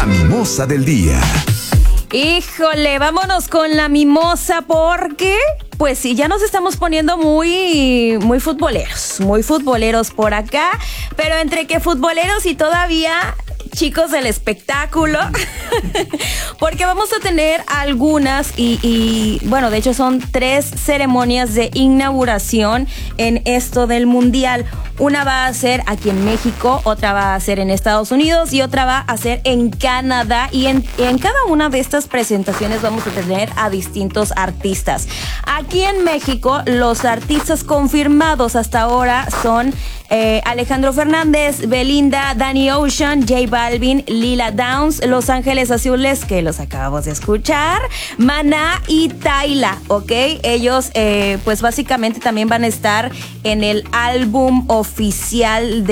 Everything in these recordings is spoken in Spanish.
La mimosa del día. Híjole, vámonos con la mimosa porque, pues sí, ya nos estamos poniendo muy futboleros por acá, pero entre que futboleros y todavía chicos del espectáculo, porque vamos a tener algunas y bueno, de hecho son 3 ceremonias de inauguración en esto del Mundial. Una va a ser aquí en México, otra va a ser en Estados Unidos y otra va a ser en Canadá. Y en cada una de estas presentaciones vamos a tener a distintos artistas. Aquí en México, los artistas confirmados hasta ahora son Alejandro Fernández, Belinda, Danny Ocean, J Balvin, Lila Downs, Los Ángeles Azules, que los acabamos de escuchar, Maná y Tyla, ¿ok? Ellos pues básicamente también van a estar en el álbum oficial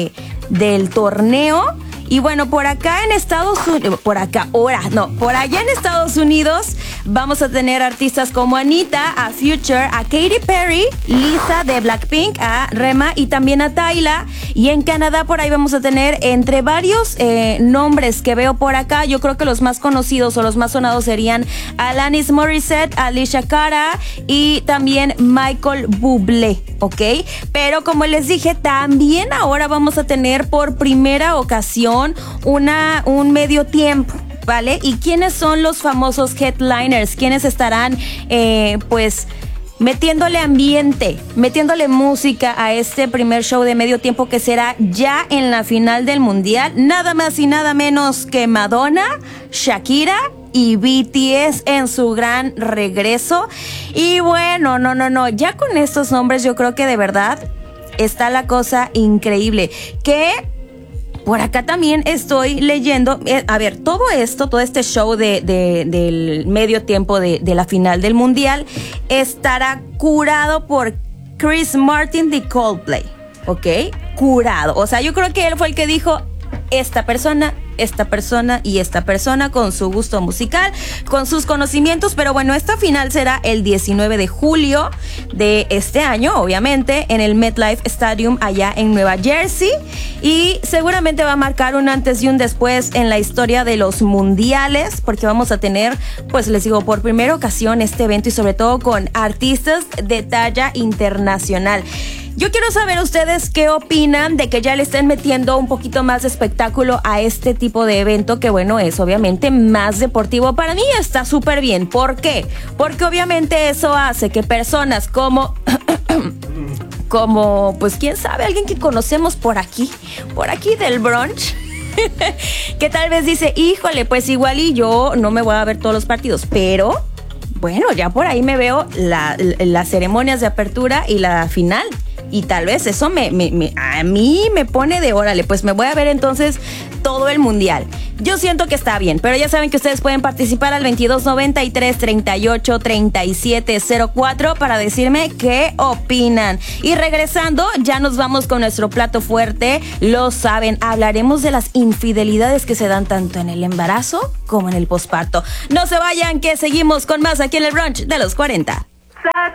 del torneo. Y bueno, por acá en Estados Unidos, por allá en Estados Unidos vamos a tener artistas como Anita, a Future, a Katy Perry, Lisa de Blackpink, a Rema y también a Tyla. Y en Canadá por ahí vamos a tener entre varios nombres que veo por acá. Yo creo que los más conocidos o los más sonados serían Alanis Morissette, Alicia Cara y también Michael Bublé, ¿ok? Pero como les dije, también ahora vamos a tener por primera ocasión un medio tiempo, ¿vale? ¿Y quiénes son los famosos headliners? ¿Quiénes estarán, pues, metiéndole ambiente, metiéndole música a este primer show de medio tiempo que será ya en la final del Mundial? Nada más y nada menos que Madonna, Shakira y BTS en su gran regreso. Y bueno, no, ya con estos nombres yo creo que de verdad está la cosa increíble. Que por acá también estoy leyendo, a ver, todo este show del medio tiempo de la final del Mundial estará curado por Chris Martin de Coldplay, ¿ok? Curado, o sea, yo creo que él fue el que dijo, esta persona y esta persona con su gusto musical, con sus conocimientos. Pero bueno, esta final será el 19 de julio de este año, obviamente, en el MetLife Stadium allá en Nueva Jersey, y seguramente va a marcar un antes y un después en la historia de los mundiales, porque vamos a tener, pues les digo, por primera ocasión este evento y sobre todo con artistas de talla internacional. Yo quiero saber ustedes qué opinan de que ya le estén metiendo un poquito más de espectáculo a este tipo de evento, que bueno, es obviamente más deportivo. Para mí está súper bien. ¿Por qué? Porque obviamente eso hace que personas como pues quién sabe, alguien que conocemos por aquí del brunch, que tal vez dice, híjole, pues igual y yo no me voy a ver todos los partidos, pero bueno, ya por ahí me veo las ceremonias de apertura y la final. Y tal vez eso a mí me pone de órale, pues me voy a ver entonces todo el Mundial. Yo siento que está bien, pero ya saben que ustedes pueden participar al 2293-383704 para decirme qué opinan. Y regresando, ya nos vamos con nuestro plato fuerte. Lo saben, hablaremos de las infidelidades que se dan tanto en el embarazo como en el posparto. No se vayan, que seguimos con más aquí en el brunch de los 40.